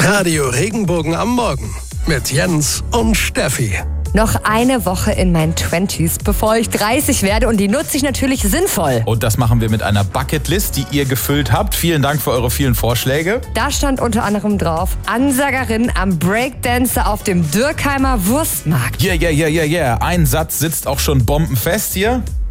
Radio Regenbogen am Morgen mit Jens und Steffi. Noch eine Woche in meinen 20s, bevor ich 30 werde, und die nutze ich natürlich sinnvoll. Und das machen wir mit einer Bucketlist, die ihr gefüllt habt. Vielen Dank für eure vielen Vorschläge. Da stand unter anderem drauf: Ansagerin am Breakdancer auf dem Dürkheimer Wurstmarkt. Yeah. Ein Satz sitzt auch schon bombenfest hier.